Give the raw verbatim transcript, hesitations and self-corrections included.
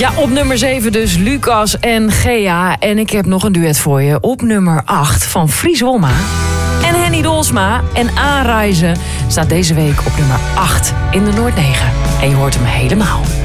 Ja, op nummer zeven dus Lucas en Gea. En ik heb nog een duet voor je. Op nummer acht van Fries Wolma en Henny Dolsma. En Aanreizen staat deze week op nummer acht in de Noord negen. En je hoort hem helemaal.